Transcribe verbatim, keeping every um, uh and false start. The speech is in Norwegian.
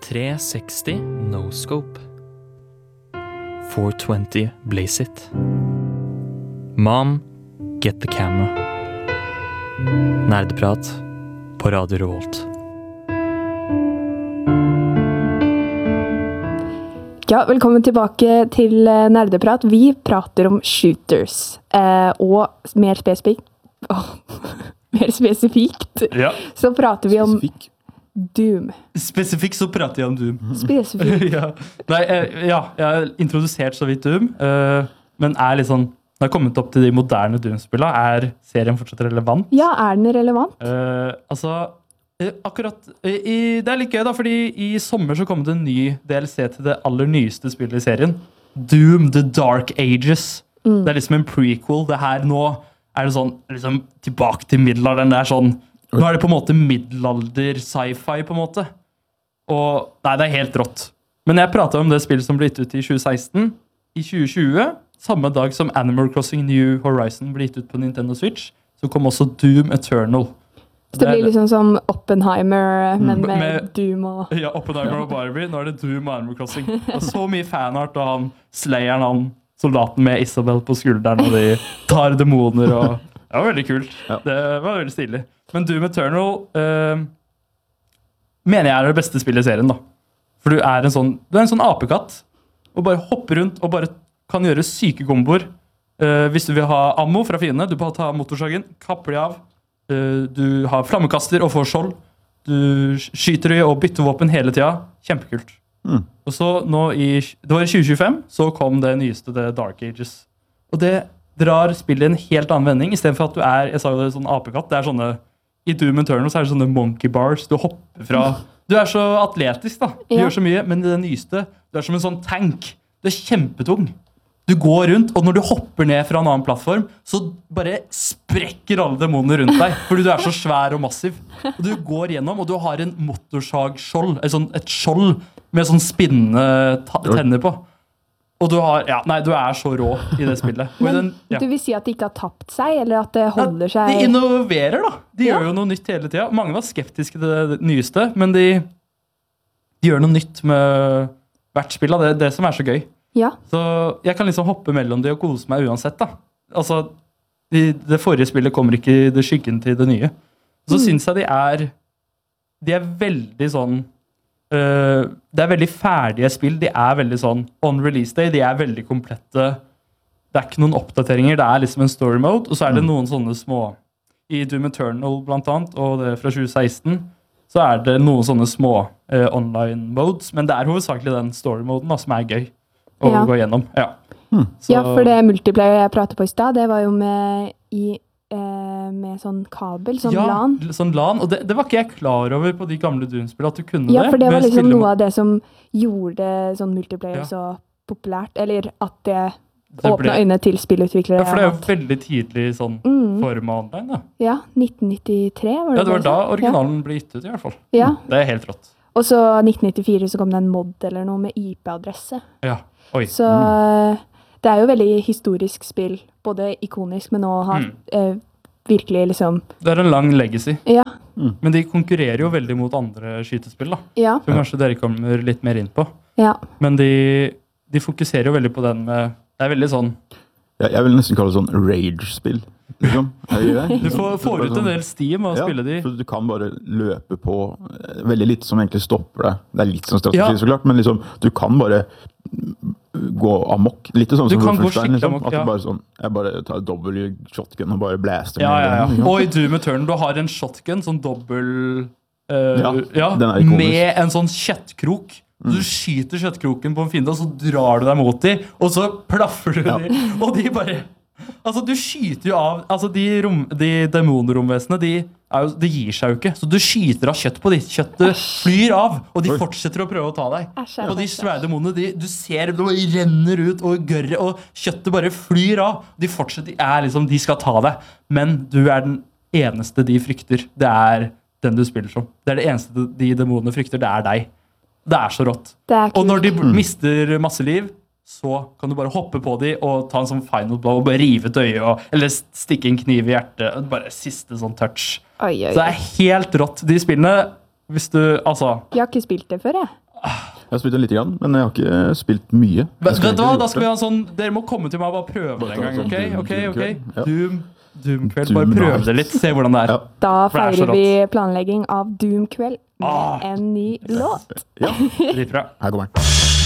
tre seksti no-scope. four twenty blaze it. Mom, get the camera. Nerdeprat på Radio Revolt. Ja, velkommen tilbake til Nerdeprat. Vi prater om shooters, eh, og mer spesifikt, oh, mer spesifikt, ja. så prater vi om Spesifik. Doom. Spesifikt så prater jeg om Doom. Spesifikt. ja. Nei, eh, ja, jeg har introdusert så vidt Doom, eh, men er litt sånn, når jeg har kommet opp til de moderne Doom-spillene, er serien fortsatt relevant? Ja, er den relevant? Eh, altså, eh, akkurat, eh, i, det er litt gøy da, fordi i sommer så kom det en ny D L C til det aller nyeste spillet i serien. Doom, The Dark Ages. Mm. Det er liksom en prequel. Det her nå er det sånn, liksom tilbake til middelalderen. Det er sånn, nå er det på en måte middelalder sci-fi på en måte. Og, nei, det er helt rått. Men jeg pratet om det spillet som ble gitt ut i tjue seksten. I tjue tjue, samme dag som Animal Crossing New Horizon ble gitt ut på Nintendo Switch, så kom også Doom Eternal. Så det blir liksom som Oppenheimer, men med, med Doom og... Ja, Oppenheimer og Barbie. Nå er det Doom og Animal Crossing. Og så mye fanart, og han slayeren, han soldaten med Isabel på skulderen, og de tar demoner, og det var veldig kult. Ja. Det var veldig stilig. Men Doom Eternal øh, mener jeg er det beste spillet i serien, da. For du er en sånn, du er en sånn apekatt, og bare hopper rundt, og bare kan gjøre syke komboer. Uh, hvis du vil ha ammo fra fiendene, du bare tar motorsagen, kapper de av. Uh, du har flammekaster og får skjold. Du skyter de og bytter våpen hele tida. Kjempekult. Mm. Og så nå i, det var i tjue tjuefem, så kom det nyeste, det Dark Ages. Og det drar spillet en helt annen vending, i stedet for at du er, jeg sa jo det, sånn apekatt. Det er sånne, i Doom Eternal så er det sånne monkey bars, du hopper fra, du er så atletisk da, du ja. Gjør så mye, men i det nyeste, du er som en sånn tank, du er kjempetung. Du går rundt, og når du hopper ned fra en annen plattform, så bare sprekker alle demoner rundt deg, fordi du er så svær og massiv. Og du går gjennom, og du har en motorsagskjold, et, sånn, et skjold med sånn spinnende tenner på. Og du har, ja, nei, du er så rå i det spillet. Og men i den, ja. Du vil si at de ikke har tapt seg, eller at det holder seg... Ja, de innoverer da. De ja. Gjør jo noe nytt hele tiden. Mange var skeptiske til det nyeste, men de, de gjør noe nytt med hvert spill. Det er det som er så gøy. Ja. Så jeg kan liksom hoppe mellom det og kose meg uansett da. Altså, de, det forrige spillet kommer ikke i det skyggen til det nye. Så mm. synes jeg de er, de er veldig sånn, uh, det er veldig ferdige spill, de er veldig sånn, on release day, de er veldig komplette. Det er ikke noen oppdateringer, det er liksom en story mode, og så er det mm. noen sånne små, i Doom Eternal blant annet, og det fra tjue seksten, så er det noen sånne små uh, online modes, men det er hovedsakelig den story moden da, som er gøy å ja. Gå gjennom. Ja. Hmm. Ja, for det multiplayer jeg pratet på i sted, det var jo med, i, eh, med sånn kabel, sånn ja, LAN. Ja, sånn LAN, og det, det var ikke jeg klar over på de gamle Doom-spillene, at du kunne ja, det. Ja, for det var liksom noe med... av det som gjorde sånn multiplayer ja. Så populært, eller at det, det åpnet ble... øynene til spillutviklere. Ja, for det er jo veldig tidlig sånn mm. form av online, da. Ja, nitten nittitre var det. Ja, det var da originalen ja. Ble gitt ut i hvert fall. Ja. Det er helt rått. Og så nitten nittifire så kom det en mod eller noe med I P-adresse. Ja. Oi. Så mm. det er jo veldig historisk spill, både ikonisk, men også har mm. eh, virkelig liksom... Det er en lang legacy. Ja. Mm. Men de konkurrerer jo veldig mot andre skytespill da. Ja. Som kanskje dere kommer litt mer inn på. Ja. Men de, de fokuserer jo veldig på den med... Det er veldig sånn... Ja, jeg vil nesten kalle det sånn rage-spill. Liksom. Du får, får ut en del steam og ja, spille de. For du kan bare løpe på veldig litt som egentlig stopper deg. Det er litt sånn strategi ja. Så klart, men liksom, du kan bare gå amok. Litt sånn du som kan gå skikkelig liksom. amok, ja. At du bare sånn, jeg bare tar dobbel shotgun og bare blaster ja, ja, ja. Den, og i Doom Eternal, du har en shotgun, sånn dobbel uh, ja, ja, med en sånn kjøttkrok. Mm. Du skyter kjøttkroken på en fiende, og så drar du deg mot dem, og så plaffer du ja. dem, og de bare... Altså, du skyter jo av... Altså, de, rom, de demonromvesene, de, er jo, de gir seg jo ikke. Så du skyter av kjøtt på de. Kjøttet flyr av, og de fortsetter å prøve å ta deg. Æsj, og de svære demonene, de, du ser de renner ut og gørre, og kjøttet bare flyr av. De fortsetter, de er liksom, de skal ta deg. Men du er den eneste de frykter. Det er den du spiller som. Det er det eneste de demonene frykter, det er deg. Det er så rått. Er og når de mister masse liv, så kan du bare hoppe på de og ta en sånn final blow og bare rive et øye, og, eller stikke en kniv i hjertet. Bare siste sånn touch. Oi, oi, oi. Så det er helt rått. De spillene, hvis du, altså... Jeg har ikke spilt det før, jeg. Jeg har spilt det litt, men jeg har ikke spilt mye. Vet du hva, da skal vi ha en sånn, dere må komme til meg og bare prøve det en gang, ok? Ok, ok. Doom, Doom-kveld, bare prøv det litt, se hvordan det er. Da feirer vi planlegging av Doom-kveld med en ny låt. Ja, Dritbra. her kommer den.